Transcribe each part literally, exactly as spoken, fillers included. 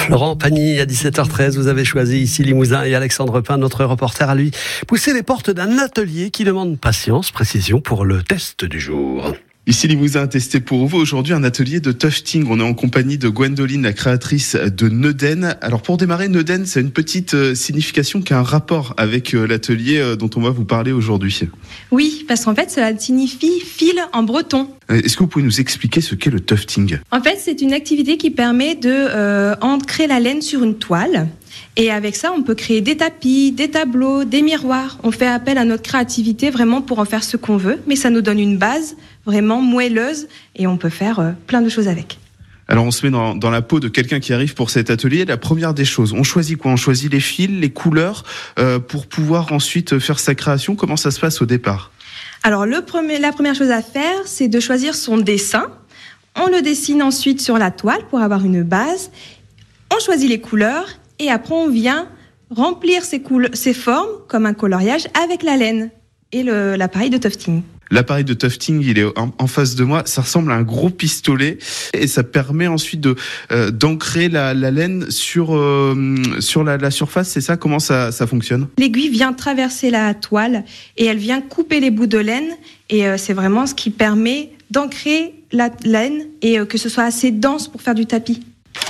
Laurent Pagny, à dix-sept heures treize, vous avez choisi ici Limousin et Alexandre Pin, notre reporter, à lui pousser les portes d'un atelier qui demande patience, précision pour le test du jour. Ici Limousin a testé pour vous aujourd'hui un atelier de tufting. On est en compagnie de Gwendoline, la créatrice de Neuden. Alors pour démarrer, Neuden, c'est une petite euh, signification qui a un rapport avec euh, l'atelier euh, dont on va vous parler aujourd'hui. Oui, parce qu'en fait, cela signifie fil en breton. Est-ce que vous pouvez nous expliquer ce qu'est le tufting ? En fait, c'est une activité qui permet de euh, ancrer la laine sur une toile. Et avec ça, on peut créer des tapis, des tableaux, des miroirs. On fait appel à notre créativité vraiment pour en faire ce qu'on veut. Mais ça nous donne une base vraiment moelleuse et on peut faire euh, plein de choses avec. Alors on se met dans, dans la peau de quelqu'un qui arrive pour cet atelier. La première des choses, on choisit quoi ? On choisit les fils, les couleurs euh, pour pouvoir ensuite faire sa création. Comment ça se passe au départ ? Alors le premier, la première chose à faire, c'est de choisir son dessin. On le dessine ensuite sur la toile pour avoir une base. On choisit les couleurs. Et après, on vient remplir ces, coul- ces formes comme un coloriage avec la laine et le, l'appareil de tufting. L'appareil de tufting, il est en, en face de moi. Ça ressemble à un gros pistolet et ça permet ensuite de euh, d'ancrer la, la laine sur euh, sur la, la surface. C'est ça ? Comment ça, ça fonctionne ? L'aiguille vient traverser la toile et elle vient couper les bouts de laine. Et euh, c'est vraiment ce qui permet d'ancrer la laine et euh, que ce soit assez dense pour faire du tapis.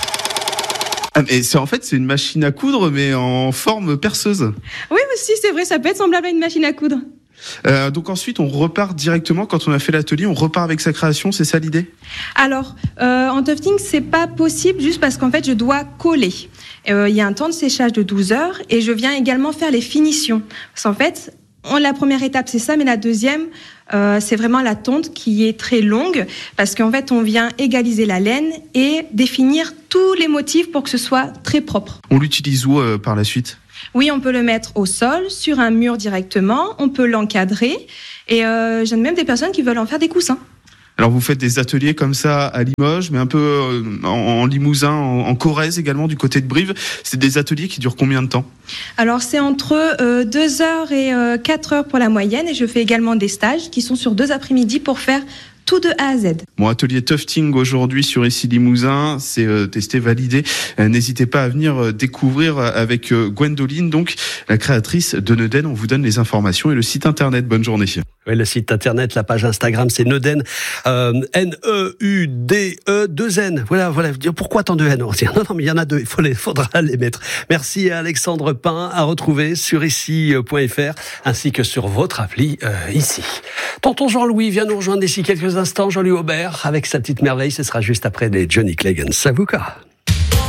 Ah, mais c'est en fait c'est une machine à coudre mais en forme perceuse. Oui, aussi c'est vrai, ça peut être semblable à une machine à coudre. Euh, donc ensuite on repart directement quand on a fait l'atelier, on repart avec sa création, c'est ça l'idée ? Alors euh, en tufting c'est pas possible juste parce qu'en fait je dois coller. Il euh, y a un temps de séchage de douze heures et je viens également faire les finitions. Parce qu'en fait on, la première étape c'est ça, mais la deuxième euh, c'est vraiment la tonte qui est très longue parce qu'en fait on vient égaliser la laine et définir tous les motifs pour que ce soit très propre. On l'utilise où euh, par la suite ? Oui, on peut le mettre au sol, sur un mur directement, on peut l'encadrer et euh, j'ai même des personnes qui veulent en faire des coussins. Alors vous faites des ateliers comme ça à Limoges, mais un peu euh, en, en Limousin, en, en Corrèze également, du côté de Brive. C'est des ateliers qui durent combien de temps ? Alors c'est entre euh, deux heures et euh, quatre heures pour la moyenne et je fais également des stages qui sont sur deux après-midi pour faire tout de A à Z. Mon atelier tufting aujourd'hui sur ici Limousin, c'est euh, testé, validé. Euh, n'hésitez pas à venir euh, découvrir avec euh, Gwendoline, donc la créatrice de Neuden. On vous donne les informations et le site internet. Bonne journée. Oui, le site internet, la page Instagram, c'est Neuden, euh, N E U D E deux N. Voilà, voilà. Pourquoi tant de N ? On se dit, non, non, mais il y en a deux. Il faut les, faudra les mettre. Merci à Alexandre Pin, à retrouver sur ici point f r ainsi que sur votre appli euh, ici. Tonton Jean-Louis vient nous rejoindre d'ici quelques instants. Jean-Louis Aubert avec sa petite merveille. Ce sera juste après les Johnny Clegg and Savuka.